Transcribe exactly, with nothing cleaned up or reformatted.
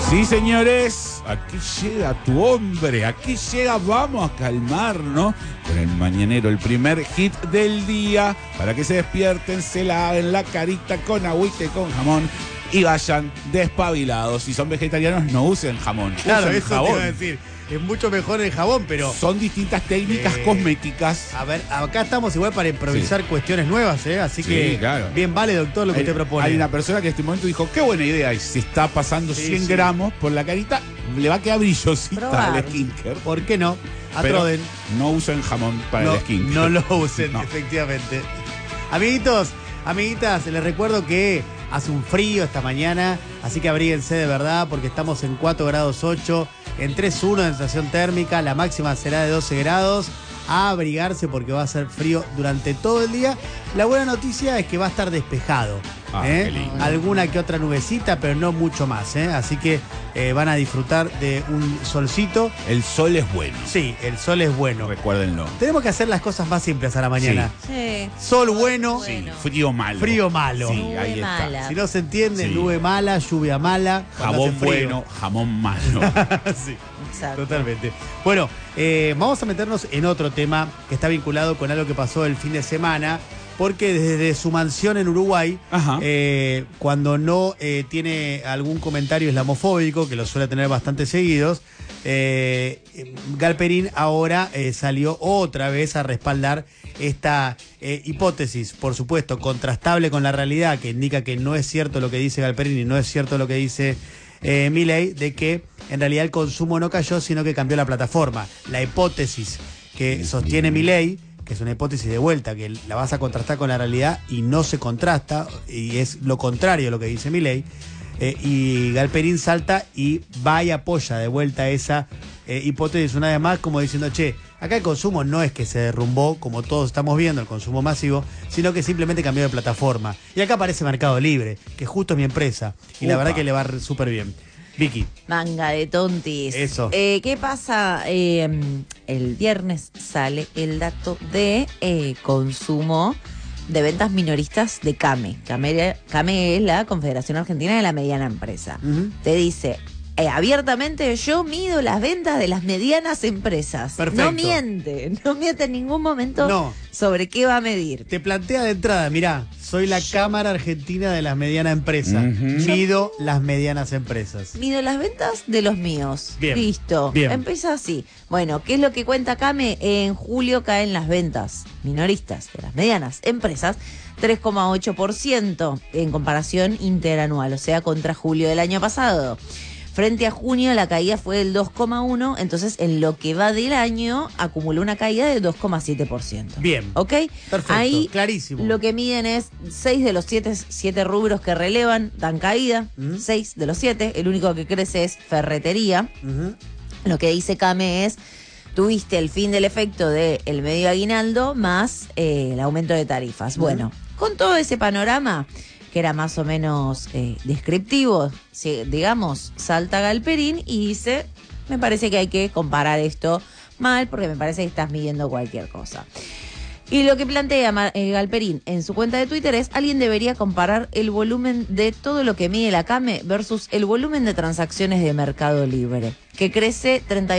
Sí, señores, aquí llega tu hombre, aquí llega, vamos a calmarnos con el mañanero, el primer hit del día, para que se despierten, se la hagan la carita con agüita y con jamón y vayan despabilados. Si son vegetarianos, no usen jamón, claro, usen eso jabón. te iba a decir. Es mucho mejor el jabón, pero... Son distintas técnicas eh, cosméticas. A ver, acá estamos igual para improvisar sí. cuestiones nuevas, ¿eh? Así sí, que claro. bien vale, doctor, lo que hay, usted propone. Hay una persona que en este momento dijo, qué buena idea, y se está pasando sí, cien sí. gramos por la carita, le va a quedar brillosita al skincare. ¿Por qué no? Pero no usen jamón para no, el skincare. No lo usen, no. efectivamente. Amiguitos, amiguitas, les recuerdo que hace un frío esta mañana, así que abríguense de verdad porque estamos en cuatro grados ocho, en tres uno de sensación térmica, la máxima será de doce grados. A abrigarse porque va a ser frío durante todo el día. La buena noticia es que va a estar despejado. Ah, ¿eh? qué lindo. Alguna que otra nubecita, pero no mucho más. ¿eh? Así que eh, van a disfrutar de un solcito. El sol es bueno. Sí, el sol es bueno. Recuérdenlo. Tenemos que hacer las cosas más simples a la mañana. Sí. Sol bueno. Sí. Frío malo. Frío malo. Sí, nube ahí está. mala. Si no se entiende, Sí. nube mala, lluvia mala. Jabón bueno, jamón malo. Sí. Exacto. Totalmente. Bueno, eh, vamos a meternos en otro tema que está vinculado con algo que pasó el fin de semana, porque desde su mansión en Uruguay, eh, cuando no eh, tiene algún comentario islamofóbico, que lo suele tener bastante seguidos, eh, Galperín ahora eh, salió otra vez a respaldar esta eh, hipótesis, por supuesto, contrastable con la realidad, que indica que no es cierto lo que dice Galperín y no es cierto lo que dice Eh, Milei, de que en realidad el consumo no cayó, sino que cambió la plataforma. La hipótesis que sostiene Milei, que es una hipótesis de vuelta, que la vas a contrastar con la realidad y no se contrasta, y es lo contrario a lo que dice Milei, eh, y Galperín salta y va y apoya de vuelta esa eh, hipótesis una vez más, como diciendo, che, acá el consumo no es que se derrumbó, como todos estamos viendo, el consumo masivo, sino que simplemente cambió de plataforma. Y acá aparece Mercado Libre, que justo es mi empresa, y Upa. la verdad que le va súper bien. Vicky. Manga de tontis. Eso. Eh, ¿Qué pasa? Eh, el viernes sale el dato de eh, consumo de ventas minoristas de CAME. CAME. CAME es la Confederación Argentina de la Mediana Empresa. Uh-huh. Te dice... Eh, abiertamente, yo mido las ventas de las medianas empresas. Perfecto. No miente, no miente en ningún momento no. sobre qué va a medir. Te plantea de entrada, mirá, soy la yo, Cámara Argentina de las Medianas Empresas. Uh-huh. Mido yo, las medianas empresas. Mido las ventas de los míos. Bien. Listo. Bien. Empieza así. Bueno, ¿qué es lo que cuenta CAME? En julio caen las ventas minoristas de las medianas empresas tres coma ocho por ciento en comparación interanual, o sea, contra julio del año pasado. Frente a junio la caída fue del dos coma uno, entonces en lo que va del año acumuló una caída del dos coma siete por ciento. Bien. ¿Ok? Perfecto, ahí clarísimo. Lo que miden es seis de los siete, siete rubros que relevan, dan caída, uh-huh. seis de los siete, el único que crece es ferretería. Uh-huh. Lo que dice CAME es, tuviste el fin del efecto del medio aguinaldo más eh, el aumento de tarifas. Uh-huh. Bueno, con todo ese panorama, que era más o menos eh, descriptivo, si, digamos, salta Galperín y dice, me parece que hay que comparar esto mal porque me parece que estás midiendo cualquier cosa. Y lo que plantea eh, Galperín en su cuenta de Twitter es, alguien debería comparar el volumen de todo lo que mide la CAME versus el volumen de transacciones de Mercado Libre, que crece treinta y